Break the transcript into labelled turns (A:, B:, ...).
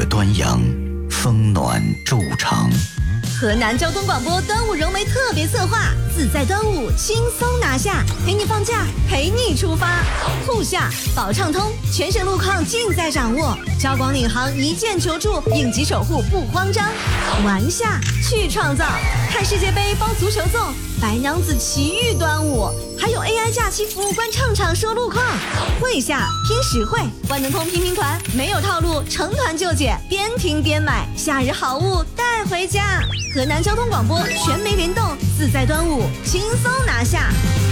A: 端阳，风暖昼长。
B: 河南交通广播端午融媒特别策划，自在端午轻松拿下，陪你放假，陪你出发。户下保畅通，全省路况尽在掌握。交广领航一键求助，应急守护不慌张。玩下去创造，看世界杯包足球粽，白娘子奇遇端午，还有 AI 假期服务官唱唱说路况。会下拼实惠，万能通拼拼团，没有套路，成团就解，边听边买，夏日好物带回家。河南交通广播全媒联动，自在端午轻松拿下。